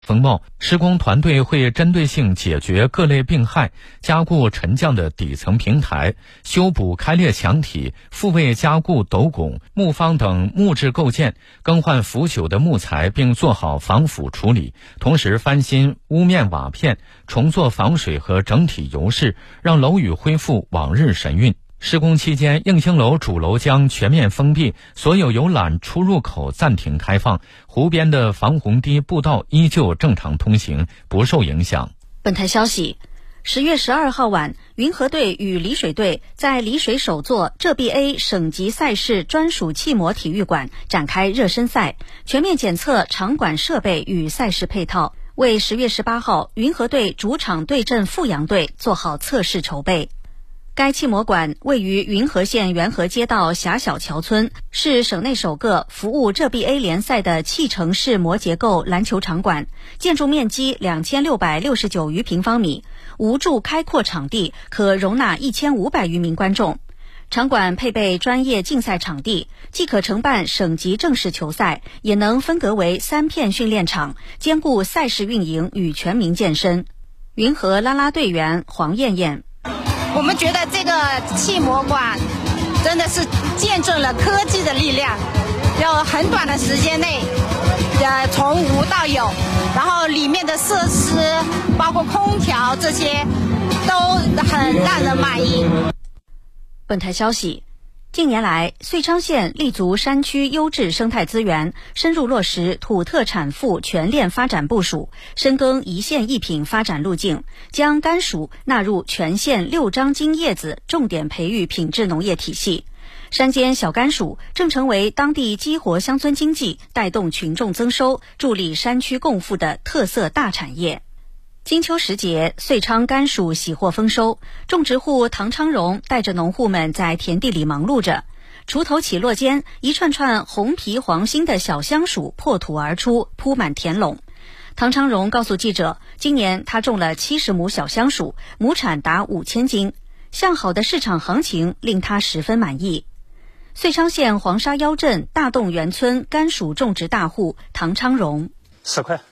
风貌，施工团队会针对性解决各类病害，加固沉降的底层平台，修补开裂墙体，复位加固斗拱、木方等木质构件，更换腐朽的木材，并做好防腐处理，同时翻新屋面瓦片，重做防水和整体油饰，让楼宇恢复往日神韵。施工期间，映兴楼主楼将全面封闭，所有游览出入口暂停开放，湖边的防洪堤步道依旧正常通行，不受影响。 本台消息，10月12号晚，云和队与丽水队在丽水首座浙 BA 省级赛事专属气模体育馆展开热身赛，全面检测场馆设备与赛事配套，为10月18号云和队主场对阵富阳队做好测试筹备。该气模馆位于云和县元和街道狭小桥村，是省内首个服务浙 BA 联赛的气城式模结构篮球场馆，建筑面积2669余平方米，无柱开阔场地，可容纳1500余名观众。场馆配备专业竞赛场地，既可承办省级正式球赛，也能分隔为3片训练场，兼顾赛事运营与全民健身。云和啦啦队员黄艳艳， 我们觉得这个气模馆真的是见证了科技的力量，要很短的时间内从无到有，然后里面的设施包括空调这些都很让人满意。 本台消息，近年来，遂昌县立足山区优质生态资源，深入落实土特产赋全链发展部署，深耕一县一品发展路径，将甘薯纳入全县6张金叶子重点培育品质农业体系。山间小甘薯正成为当地激活乡村经济、带动群众增收、助力山区共富的特色大产业。金秋时节，遂昌甘薯喜获丰收，种植户唐昌荣带着农户们在田地里忙碌着。锄头起落间，一串串红皮黄心的小香薯破土而出，铺满田垄。唐昌荣告诉记者，今年他种了70亩小香薯，亩产达5000斤，向好的市场行情令他十分满意。遂昌县黄沙腰镇大洞园村甘薯种植大户唐昌荣， 10块。